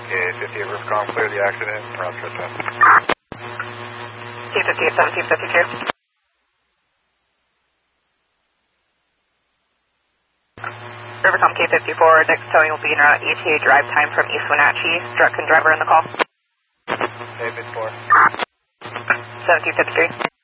K-50 at Rivercom, clear the accident, route trip test. K-50 at 1752. Rivercom K-54, next towing will be in route ETA drive time from East Wenatchee. Drunk and driver in the call. K-54. 1753.